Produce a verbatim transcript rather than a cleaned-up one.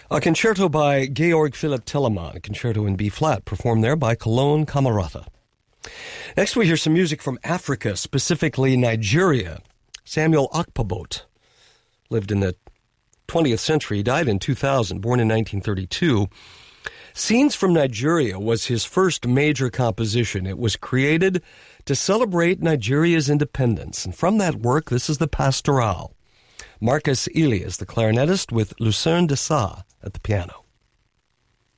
A concerto by Georg Philipp Telemann, a concerto in B-flat, performed there by Cologne Camerata. Next we hear some music from Africa, specifically Nigeria. Samuel Akpabot lived in the twentieth century. He died in two thousand, born in nineteen thirty-two. Scenes from Nigeria was his first major composition. It was created to celebrate Nigeria's independence. And from that work, this is the Pastoral. Marcus Elias, the clarinetist, with Lucerne de Sa at the piano.